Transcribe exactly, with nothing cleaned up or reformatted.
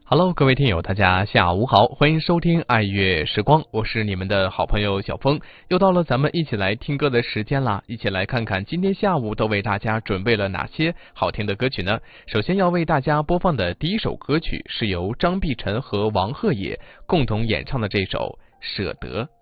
Hello，各位听友，大家下午好，欢迎收听爱乐时光，我是你们的好朋友小峰，又到了咱们一起来听歌的时间啦，一起来看看今天下午都为大家准备了哪些好听的歌曲呢？首先要为大家播放的第一首歌曲是由张碧晨和王鹤野共同演唱的这首《舍得》。